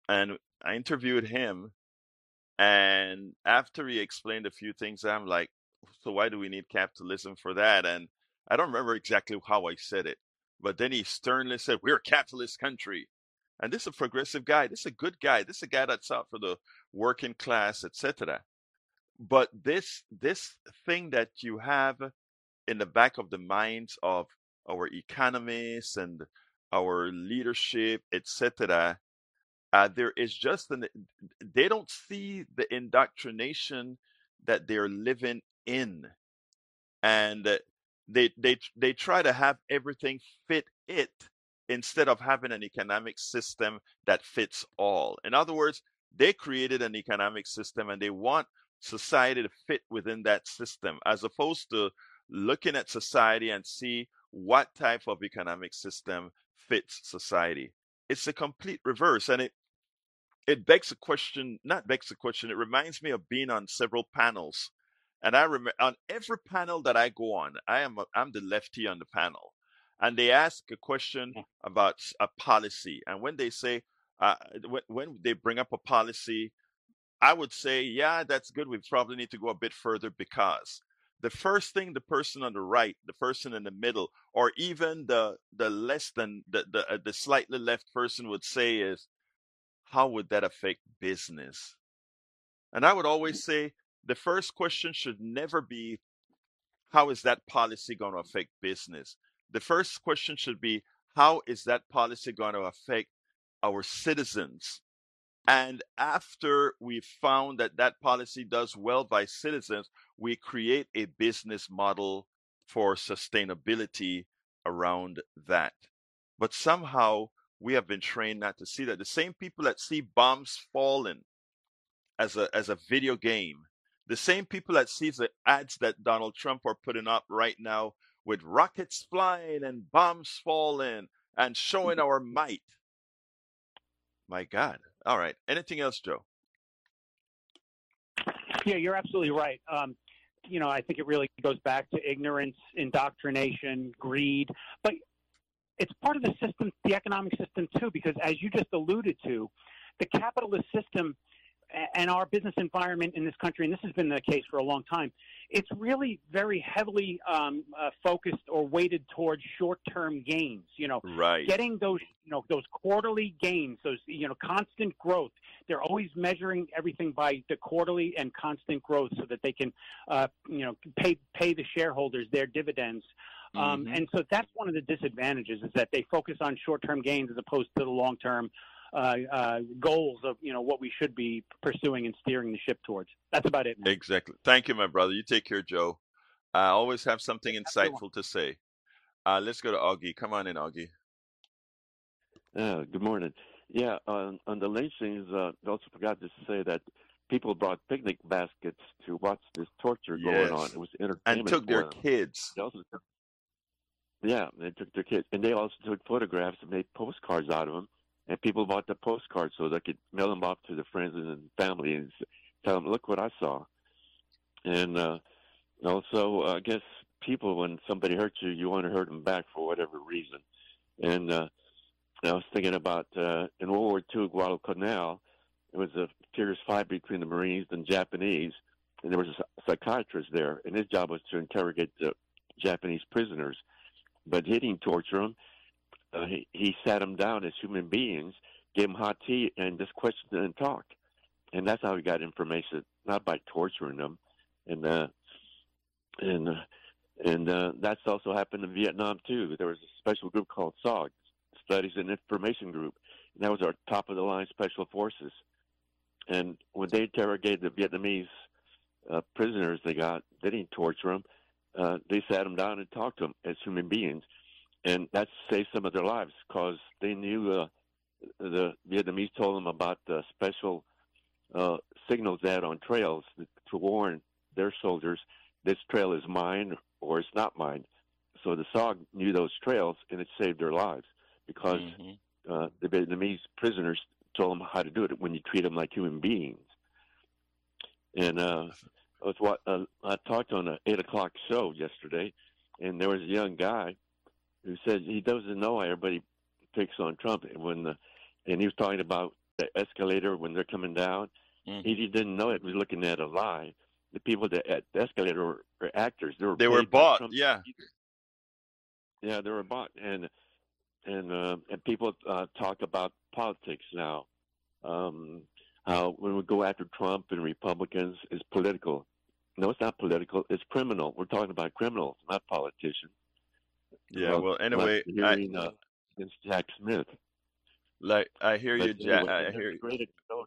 And I interviewed him, and after he explained a few things, I'm like, so why do we need capitalism for that? And I don't remember exactly how I said it, but then he sternly said, we're a capitalist country. And this is a progressive guy. This is a good guy. This is a guy that's out for the working class, etc. But this thing that you have in the back of the minds of our economists and our leadership, etc., there is just they don't see the indoctrination that they're living in, and they try to have everything fit it instead of having an economic system that fits all. In other words, they created an economic system and they want society to fit within that system, as opposed to looking at society and see what type of economic system fits society. It's a complete reverse, and it begs a question, not begs a question, it reminds me of being on several panels. And I remember on every panel that I go on, I'm the lefty on the panel. And they ask a question about a policy. And when they say, when they bring up a policy, I would say, yeah, that's good. We probably need to go a bit further, because the first thing the person on the right, the person in the middle, or even the less than the slightly left person would say is, how would that affect business? And I would always say the first question should never be, how is that policy going to affect business? The first question should be, how is that policy going to affect our citizens? And after we found that that policy does well by citizens, we create a business model for sustainability around that. But somehow we have been trained not to see that. The same people that see bombs falling as a video game, the same people that sees the ads that Donald Trump are putting up right now with rockets flying and bombs falling and showing our might. My God. All right. Anything else, Joe? Yeah, you're absolutely right. I think it really goes back to ignorance, indoctrination, greed, but it's part of the system, the economic system too, because as you just alluded to, the capitalist system and our business environment in this country, and this has been the case for a long time, it's really very heavily focused or weighted towards short-term gains. Right. Getting those quarterly gains, those constant growth. They're always measuring everything by the quarterly and constant growth, so that they can pay the shareholders their dividends. Mm-hmm. And so that's one of the disadvantages, is that they focus on short-term gains as opposed to the long-term goals of what we should be pursuing and steering the ship towards. That's about it, man. Exactly. Thank you, my brother. You take care, Joe. I always have something Have a good one. insightful to say. Let's go to Augie. Come on in, Augie. Good morning. Yeah, on the lynchings, I also forgot to say that people brought picnic baskets to watch this torture going on. Yes. It was And entertainment took their for them. kids. They also took, yeah, they took their kids, and they also took photographs and made postcards out of them. And people bought the postcards so they could mail them off to their friends and family and tell them, "Look what I saw." And also, I guess people, when somebody hurts you, you want to hurt them back for whatever reason. And I was thinking about in World War II, Guadalcanal, it was a fierce fight between the Marines and Japanese, and there was a psychiatrist there, and his job was to interrogate the Japanese prisoners. But he didn't torture them. He sat them down as human beings, gave them hot tea, and just questioned and talked. And that's how he got information, not by torturing them. And and that's also happened in Vietnam too. There was a special group called SOG, Studies and Information Group, and that was our top of the line special forces. And when they interrogated the Vietnamese prisoners they didn't torture them. They sat them down and talked to them as human beings, and that saved some of their lives because they knew the Vietnamese told them about the special signals they had on trails to warn their soldiers this trail is mine or it's not mine. So the SOG knew those trails, and it saved their lives because Hmm. the Vietnamese prisoners told them how to do it when you treat them like human beings. And I talked on an 8 o'clock show yesterday, and there was a young guy who said he doesn't know why everybody picks on Trump, and and he was talking about the escalator when they're coming down. Mm. He didn't know it. He was looking at a lie. The people that at the escalator were actors. They were They were paid by bought. Trump. Yeah. Yeah, they were bought. And people talk about politics now. How when we go after Trump and Republicans is political. No, it's not political. It's criminal. We're talking about criminals, not politicians. Yeah. Well, anyway, hearing against Jack Smith. I hear you, Jack. Anyway, I hear you.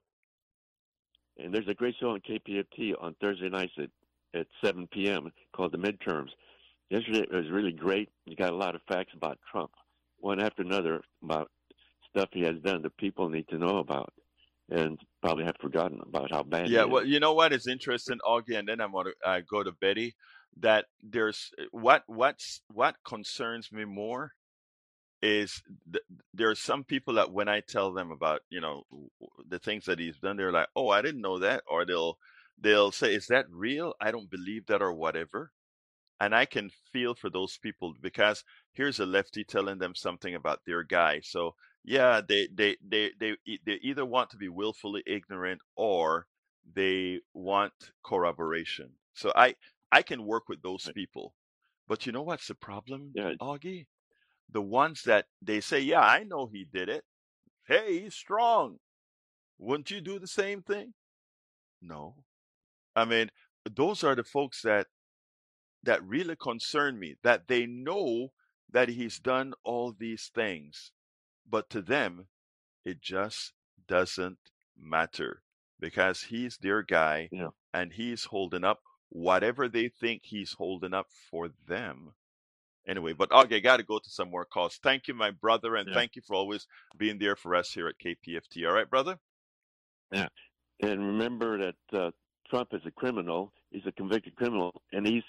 And there's a great show on KPFT on Thursday nights at 7 p.m. called The Midterms. Yesterday it was really great. You got a lot of facts about Trump, one after another, about stuff he has done that people need to know about and probably have forgotten about how bad he is. Well, you know what is interesting, Augie, and then I'm going to go to Betty, that there's what concerns me more is there are some people that when I tell them about, the things that he's done, they're like, oh, I didn't know that. Or they'll say, is that real? I don't believe that or whatever. And I can feel for those people because here's a lefty telling them something about their guy. So yeah, they either want to be willfully ignorant or they want corroboration. So I can work with those people. But you know what's the problem, Augie? The ones that they say, yeah, I know he did it. Hey, he's strong. Wouldn't you do the same thing? No. I mean, those are the folks that really concern me, that they know that he's done all these things, but to them, it just doesn't matter because he's their guy and he's holding up whatever they think he's holding up for them. Anyway, but okay, got to go to some more calls. Thank you, my brother, and thank you for always being there for us here at KPFT. All right, brother? Yeah. And remember that Trump is a criminal. He's a convicted criminal, and he's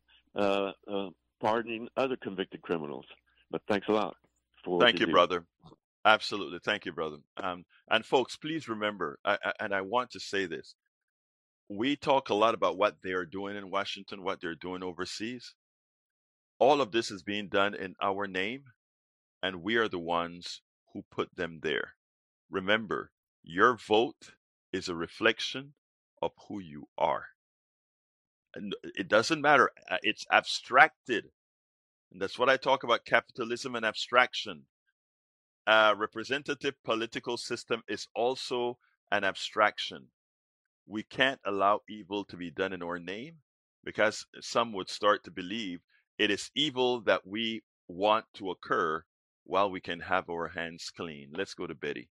pardoning other convicted criminals. But thanks a lot for Thank you, brother. Absolutely. Thank you, brother. And folks, please remember, and I want to say this, we talk a lot about what they are doing in Washington, what they're doing overseas. All of this is being done in our name, and we are the ones who put them there. Remember, your vote is a reflection of who you are. And it doesn't matter. It's abstracted. And that's what I talk about, capitalism and abstraction. A representative political system is also an abstraction. We can't allow evil to be done in our name because some would start to believe it is evil that we want to occur while we can have our hands clean. Let's go to Betty.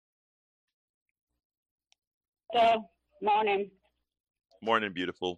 Good morning. Morning, beautiful.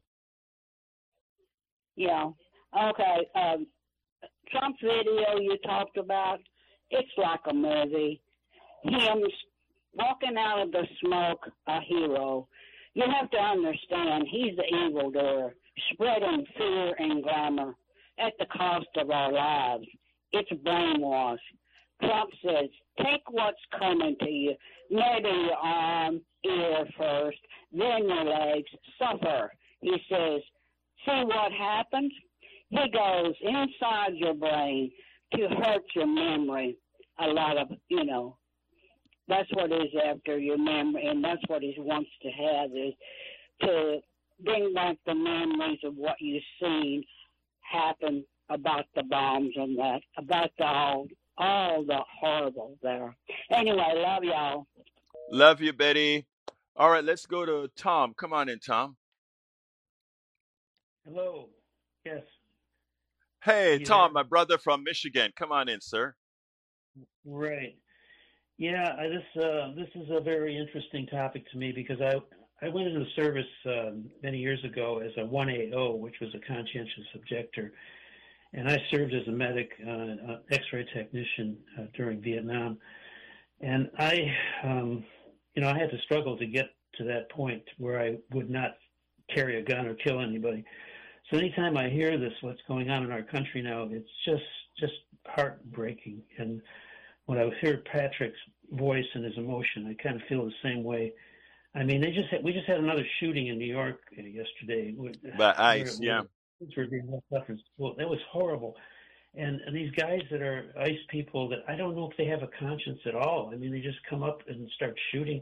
Yeah. Okay. Trump's video you talked about, it's like a movie. Him walking out of the smoke, a hero. You have to understand, he's the evildoer, spreading fear and glamour at the cost of our lives. It's brainwash. Trump says, take what's coming to you. Maybe your arm, ear first, then your legs. Suffer. He says, see what happens? He goes inside your brain to hurt your memory. A lot of, that's what he's after, your memory, and that's what he wants to have, is to bring back the memories of what you've seen happen about the bombs and that, about all the horrible there. Anyway, love y'all. Love you, Betty. All right, let's go to Tom. Come on in, Tom. Hello. Yes. Hey, Tom, my brother from Michigan. Come on in, sir. Right. Yeah, this is a very interesting topic to me because I went into the service many years ago as a 1AO, which was a conscientious objector, and I served as a medic, X-ray technician during Vietnam, and I had to struggle to get to that point where I would not carry a gun or kill anybody. So anytime I hear what's going on in our country now, it's just heartbreaking. And when I hear Patrick's voice and his emotion, I kind of feel the same way. I mean, we just had another shooting in New York yesterday. By ICE, yeah. Well, that was horrible. And these guys that are ICE people that I don't know if they have a conscience at all. I mean, they just come up and start shooting